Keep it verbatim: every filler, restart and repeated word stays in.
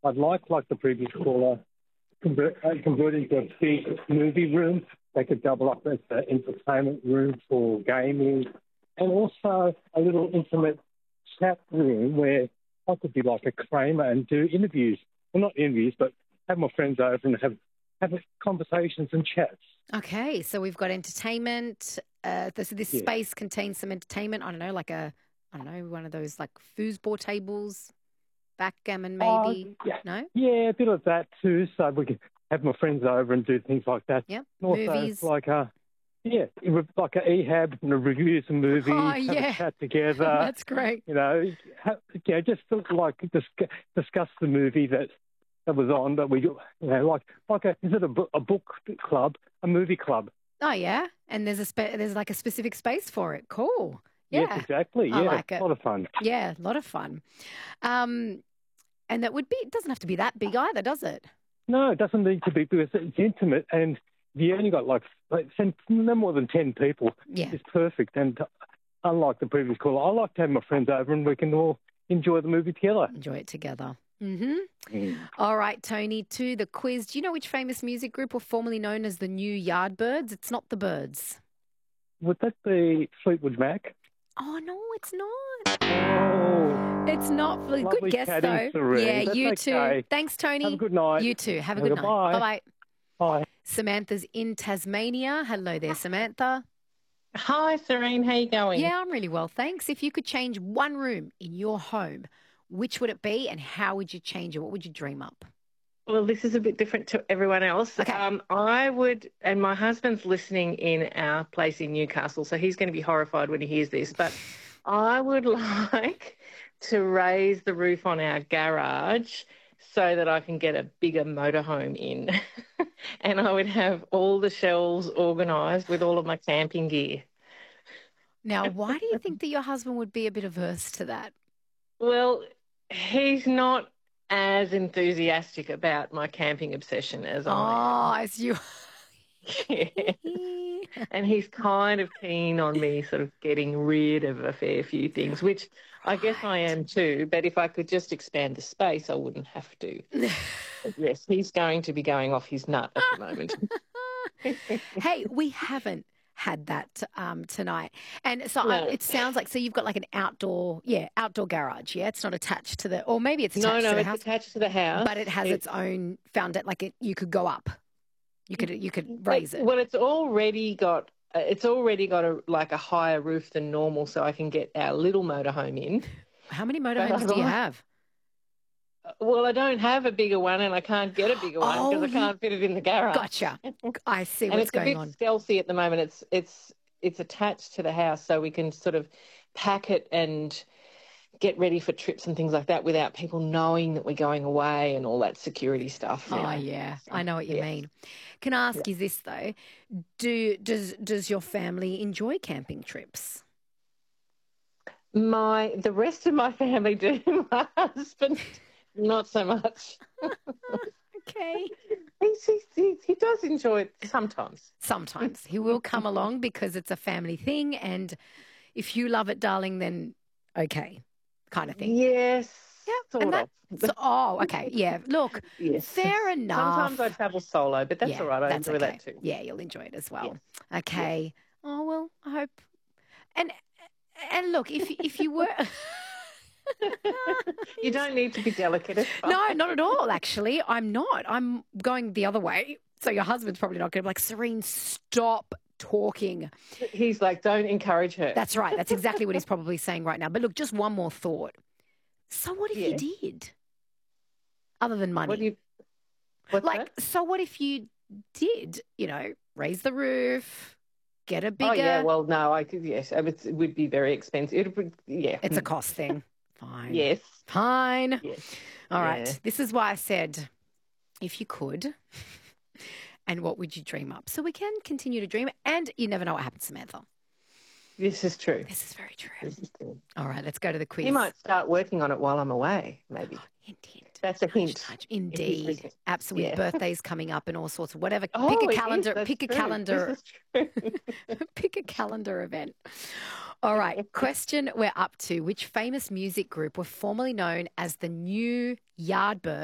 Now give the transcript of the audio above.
I'd like, like the previous caller, convert, uh, convert into a big movie room. They could double up as an entertainment room for gaming, and also a little intimate chat room where I could be like a Kramer and do interviews. Well, not interviews, but have my friends over and have have conversations and chats. Okay, so we've got entertainment. Uh, this this Yeah. space contains some entertainment. I don't know, like a, I don't know, one of those like foosball tables, backgammon Oh, maybe. yeah. No? Yeah, a bit of that too. So we could have my friends over and do things like that. Yep. And also, Movies. like a, yeah, it was like a ehab and review some Oh movies, have a yeah, chat together. that's great. You know, ha- yeah, just to, like dis- discuss the movie that that was on. That we, you know, like like a is it a, bu- a book club, a movie club? Oh yeah, and there's a spe- there's like a specific space for it. Cool. Yes, Yeah, exactly. I Yeah, like it. a lot of fun. Yeah, a lot of fun. Um, and that would be. It doesn't have to be that big either, does it? No, it doesn't need to be because it's intimate and you only got like, like ten- no more than ten people. Yeah. It's perfect. And unlike the previous caller, I like to have my friends over and we can all enjoy the movie together. Enjoy it together. Mm-hmm. Mm. All right, Tony, to the quiz. Do you know which famous music group were formerly known as the New Yardbirds? It's not the Birds. Would that be Fleetwood Mac? Oh, no, it's not. Oh, It's not. Well, lovely good guess, chatting, though. Serene. Yeah, That's you okay. too. Thanks, Tony. Have a good night. You too. Have a Have a good good night. bye. Bye-bye. Bye. Samantha's in Tasmania. Hello there, Samantha. Hi, Serene. How you going? Yeah, I'm really well, thanks. If you could change one room in your home, which would it be and how would you change it? What would you dream up? Well, this is a bit different to everyone else. Okay. Um, I would, and my husband's listening in our place in Newcastle, so he's going to be horrified when he hears this, but I would like to raise the roof on our garage so that I can get a bigger motorhome in. And I would have all the shelves organised with all of my camping gear. Now, why do you think that your husband would be a bit averse to that? Well, he's not as enthusiastic about my camping obsession as Oh, I as you. am. And he's kind of keen on me sort of getting rid of a fair few things, which I guess I am too. But if I could just expand the space, I wouldn't have to. But yes, he's going to be going off his nut at the moment. Hey, we haven't had that um, tonight. And so No. I, it sounds like, so you've got like an outdoor, yeah, outdoor garage, yeah? It's not attached to the, or maybe it's No, attached no, to the it's house. attached to the house. But it has It- its own found it like it you could go up. You could you could But- raise it. Well, it's already got uh, it's already got a like a higher roof than normal, so I can get our little motorhome in. How many motorhomes do you have? Well, I don't have a bigger one, and I can't get a bigger one Oh, because I you- can't fit it in the garage. Gotcha. I see And what's it's a going bit on. stealthy at the moment. It's it's it's attached to the house, so we can sort of pack it and get ready for trips and things like that without people knowing that we're going away and all that security stuff. you Oh know. yeah, I know what you Yeah. mean. Can I ask you this though? Do does does your family enjoy camping trips? My the rest of my family do. My husband, not so much. Okay. He's, he's, he, he does enjoy it sometimes. Sometimes he will come along because it's a family thing, and if you love it, darling, then okay, kind of thing. Yes, Yeah, sort and that, of. so, oh, okay, yeah. Look, Yes. fair enough. Sometimes I travel solo, but that's yeah, all right. I that's enjoy okay. that too. Yeah, you'll enjoy it as well. Yes. Okay. Oh well, I hope. And and look, if if you were. You don't need to be delicate. It's fine. No, not at all, actually. I'm not. I'm going the other way. So your husband's probably not going to be like, Serene, stop talking. He's like, don't encourage her. That's right. That's exactly what he's probably saying right now. But look, just one more thought. So what if Yeah. you did? Other than money. What do you? What's like, that? so what if you did, you know, raise the roof, get a bigger... Oh yeah. Well, no, I could. Yes, it would, it would be very expensive. It would. Yeah. It's a cost thing. Fine. Yes. Fine. Yes. All right. Yeah. This is why I said, if you could, and what would you dream up? So we can continue to dream, and you never know what happens, Samantha. This is true. This is very true. This is true. All right, let's go to the quiz. You might start working on it while I'm away, maybe. Hint, hint. That's a Touch, hint. touch. If he's Indeed. listening. Absolutely. Yeah. Birthdays coming up and all sorts of whatever. Oh, pick it a is. calendar. That's Pick a true. calendar. This is true. Pick a calendar event. All right. Question we're up to. Which famous music group were formerly known as the New Yardbirds?